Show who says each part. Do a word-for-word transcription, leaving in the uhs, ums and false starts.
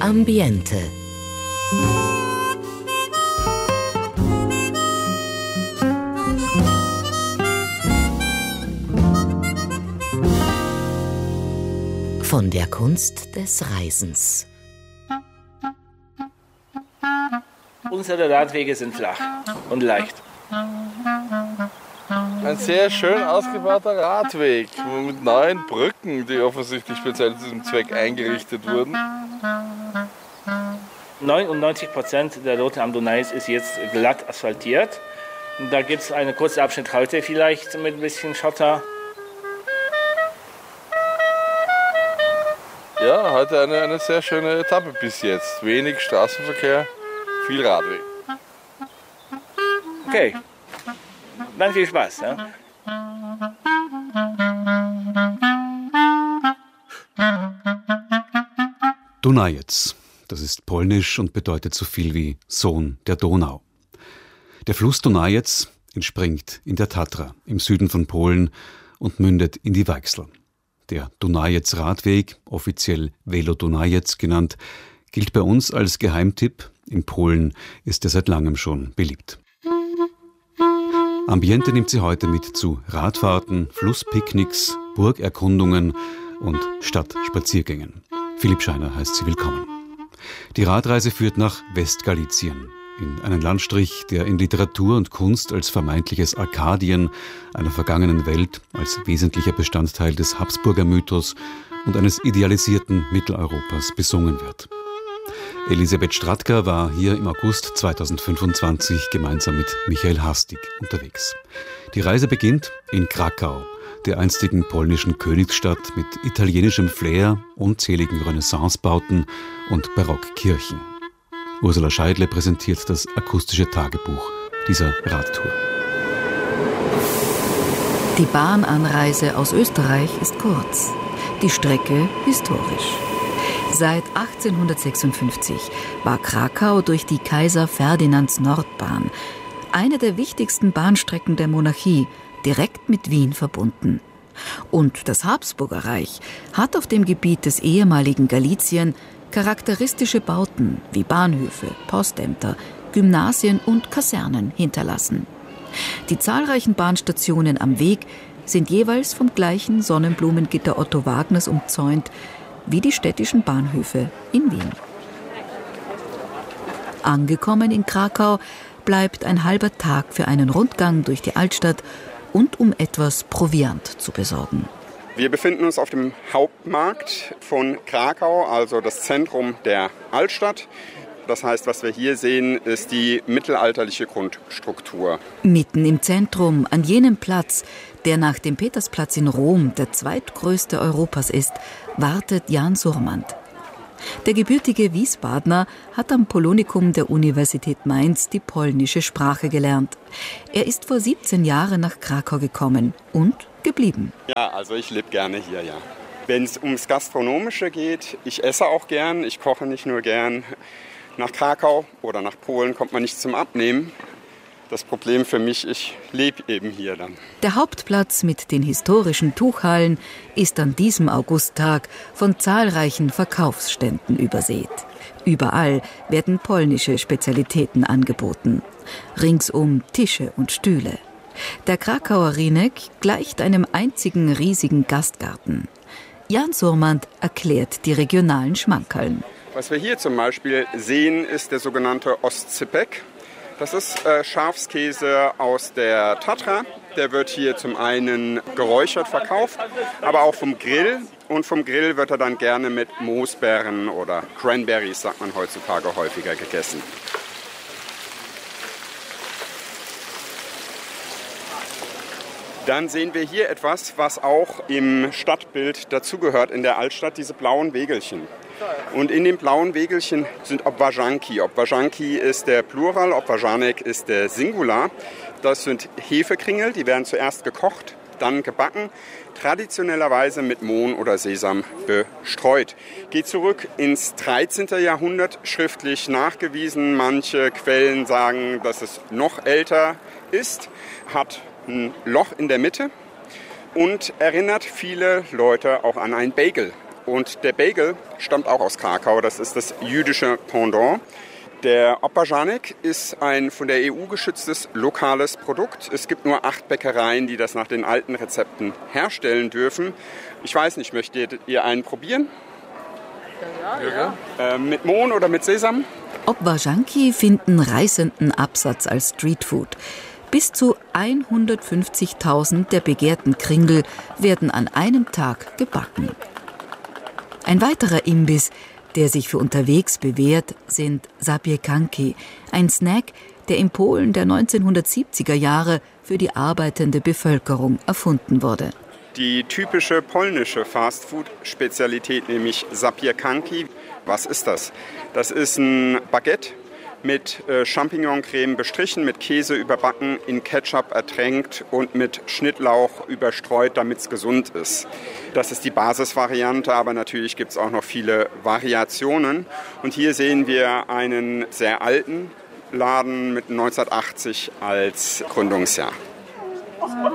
Speaker 1: Ambiente. Von der Kunst des Reisens.
Speaker 2: Unsere Radwege sind flach und leicht.
Speaker 3: Ein sehr schön ausgebauter Radweg mit neuen Brücken, die offensichtlich speziell zu diesem Zweck eingerichtet wurden.
Speaker 2: neunundneunzig Prozent der Route am Dunajec ist jetzt glatt asphaltiert. Da gibt es einen kurzen Abschnitt heute vielleicht mit ein bisschen Schotter.
Speaker 3: Ja, heute eine, eine sehr schöne Etappe bis jetzt. Wenig Straßenverkehr, viel Radweg.
Speaker 2: Okay, dann viel Spaß. Ja?
Speaker 4: Dunajec, das ist polnisch und bedeutet so viel wie Sohn der Donau. Der Fluss Dunajec entspringt in der Tatra im Süden von Polen und mündet in die Weichsel. Der Dunajec-Radweg, offiziell Velo Dunajec genannt, gilt bei uns als Geheimtipp. In Polen ist er seit langem schon beliebt. Ambiente nimmt sie heute mit zu Radfahrten, Flusspicknicks, Burgerkundungen und Stadtspaziergängen. Philipp Scheiner heißt sie willkommen. Die Radreise führt nach Westgalizien, in einen Landstrich, der in Literatur und Kunst als vermeintliches Arkadien einer vergangenen Welt, als wesentlicher Bestandteil des Habsburger Mythos und eines idealisierten Mitteleuropas besungen wird. Elisabeth Stratker war hier im August zweitausendfünfundzwanzig gemeinsam mit Michael Hastig unterwegs. Die Reise beginnt in Krakau, der einstigen polnischen Königsstadt mit italienischem Flair, unzähligen Renaissancebauten und Barockkirchen. Ursula Scheidle präsentiert das akustische Tagebuch dieser Radtour.
Speaker 5: Die Bahnanreise aus Österreich ist kurz, die Strecke historisch. Seit achtzehnhundertsechsundfünfzig war Krakau durch die Kaiser-Ferdinands-Nordbahn, eine der wichtigsten Bahnstrecken der Monarchie, direkt mit Wien verbunden. Und das Habsburger Reich hat auf dem Gebiet des ehemaligen Galizien charakteristische Bauten wie Bahnhöfe, Postämter, Gymnasien und Kasernen hinterlassen. Die zahlreichen Bahnstationen am Weg sind jeweils vom gleichen Sonnenblumengitter Otto Wagners umzäunt wie die städtischen Bahnhöfe in Wien. Angekommen in Krakau bleibt ein halber Tag für einen Rundgang durch die Altstadt und um etwas Proviant zu besorgen.
Speaker 6: Wir befinden uns auf dem Hauptmarkt von Krakau, also das Zentrum der Altstadt. Das heißt, was wir hier sehen, ist die mittelalterliche Grundstruktur.
Speaker 5: Mitten im Zentrum, an jenem Platz, der nach dem Petersplatz in Rom der zweitgrößte Europas ist, wartet Jan Surmand. Der gebürtige Wiesbadener hat am Polonikum der Universität Mainz die polnische Sprache gelernt. Er ist vor siebzehn Jahren nach Krakau gekommen und geblieben.
Speaker 6: Ja, also ich lebe gerne hier, ja. Wenn es ums Gastronomische geht, ich esse auch gern, ich koche nicht nur gern. Nach Krakau oder nach Polen kommt man nicht zum Abnehmen. Das Problem für mich, ich lebe eben hier dann.
Speaker 5: Der Hauptplatz mit den historischen Tuchhallen ist an diesem Augusttag von zahlreichen Verkaufsständen übersät. Überall werden polnische Spezialitäten angeboten. Ringsum Tische und Stühle. Der Krakauer Rynek gleicht einem einzigen riesigen Gastgarten. Jan Surmand erklärt die regionalen Schmankerln.
Speaker 6: Was wir hier zum Beispiel sehen, ist der sogenannte Oscypek. Das ist äh, Schafskäse aus der Tatra. Der wird hier zum einen geräuchert verkauft, aber auch vom Grill. Und vom Grill wird er dann gerne mit Moosbeeren oder Cranberries, sagt man heutzutage, häufiger gegessen. Dann sehen wir hier etwas, was auch im Stadtbild dazugehört in der Altstadt, diese blauen Wägelchen. Und in den blauen Wägelchen sind Obwarzanki. Obwarzanki ist der Plural, Obwarzanek ist der Singular. Das sind Hefekringel, die werden zuerst gekocht, dann gebacken, traditionellerweise mit Mohn oder Sesam bestreut. Geht zurück ins dreizehnten Jahrhundert, schriftlich nachgewiesen. Manche Quellen sagen, dass es noch älter ist, hat ein Loch in der Mitte und erinnert viele Leute auch an ein Bagel. Und der Bagel stammt auch aus Krakau, das ist das jüdische Pendant. Der Obwarzhanek ist ein von der E U geschütztes lokales Produkt. Es gibt nur acht Bäckereien, die das nach den alten Rezepten herstellen dürfen. Ich weiß nicht, möchtet ihr einen probieren?
Speaker 3: Ja, ja.
Speaker 6: Äh, mit Mohn oder mit Sesam?
Speaker 5: Obwarzhanki finden reißenden Absatz als Streetfood. Bis zu hundertfünfzigtausend der begehrten Kringel werden an einem Tag gebacken. Ein weiterer Imbiss, der sich für unterwegs bewährt, sind Zapiekanki, ein Snack, der in Polen der neunzehnhundertsiebziger Jahre für die arbeitende Bevölkerung erfunden wurde.
Speaker 6: Die typische polnische Fastfood-Spezialität, nämlich Zapiekanki. Was ist das? Das ist ein Baguette mit äh, Champignoncreme bestrichen, mit Käse überbacken, in Ketchup ertränkt und mit Schnittlauch überstreut, damit es gesund ist. Das ist die Basisvariante, aber natürlich gibt es auch noch viele Variationen. Und hier sehen wir einen sehr alten Laden mit neunzehnhundertachtzig als Gründungsjahr.